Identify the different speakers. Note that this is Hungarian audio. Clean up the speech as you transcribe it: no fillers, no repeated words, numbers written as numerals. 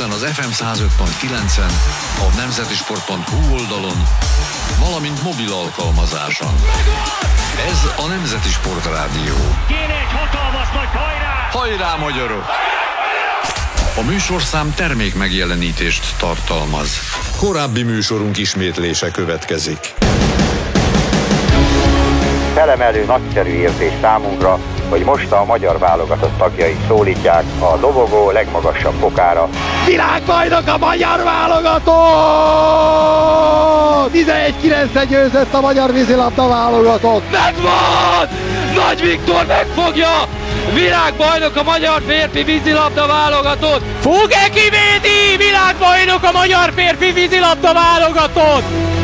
Speaker 1: Budapesten az FM 105.9-en, a nemzetisport.hu oldalon, valamint mobil alkalmazáson. Ez a Nemzeti Sportrádió.
Speaker 2: Kéne egy hatalmas nagy hajrá!
Speaker 1: Hajrá, magyarok! A műsorszám termék megjelenítést tartalmaz. Korábbi műsorunk ismétlése következik.
Speaker 3: Felemelő nagyszerű érzés számunkra, hogy most a magyar válogatott tagjai szólítják a dobogó legmagasabb fokára.
Speaker 4: Világbajnok a magyar válogatott! 11-9-re győzött a magyar vízilabda válogatott!
Speaker 5: Megvan! Nagy Viktor megfogja! Világbajnok a magyar férfi vízilabda válogatott!
Speaker 2: Fug-e kivédi? Világbajnok a magyar férfi vízilabda válogatott!